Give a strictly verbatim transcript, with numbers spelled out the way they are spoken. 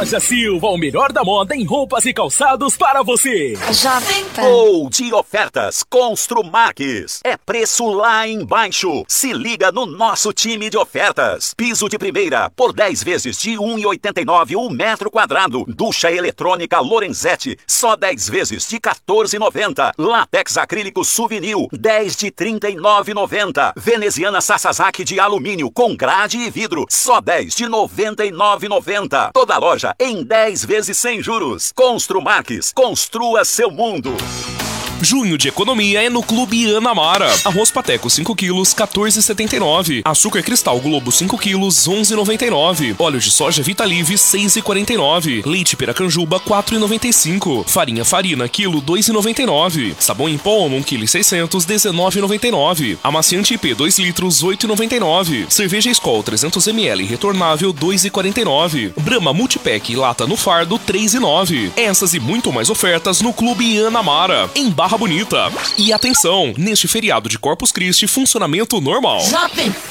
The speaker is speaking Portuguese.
Loja Silva, o melhor da moda em roupas e calçados para você. Jovem Pan. Ou de ofertas Construmax. É preço lá embaixo. Se liga no nosso time de ofertas. Piso de primeira por dez vezes de um real e oitenta e nove centavos um metro quadrado. Ducha eletrônica Lorenzetti, só dez vezes de quatorze reais e noventa centavos. Látex acrílico Souvenir, dez de trinta e nove reais e noventa centavos. Veneziana Sasazaki de alumínio com grade e vidro, só dez de noventa e nove reais e noventa centavos. Toda loja em dez vezes sem juros. Construmax, construa seu mundo. Junho de economia é no Clube Anamara. Arroz Pateco cinco quilos, quatorze reais e setenta e nove centavos. Açúcar Cristal Globo cinco quilos, onze reais e noventa e nove centavos. Óleo de soja Vitalive, seis reais e quarenta e nove centavos. Leite Piracanjuba, quatro reais e noventa e cinco centavos. Farinha Farina, quilo, dois reais e noventa e nove centavos. Sabão em pó, um quilo e seiscentos, dezenove reais e noventa e nove centavos. Amaciante I P, dois litros, oito reais e noventa e nove centavos. Cerveja Skol, trezentos mililitros, retornável, dois reais e quarenta e nove centavos. Brahma Multipack, lata no fardo, três reais e nove centavos. Essas e muito mais ofertas no Clube Anamara, em Barra Bonita. E atenção, neste feriado de Corpus Christi, funcionamento normal. Jovem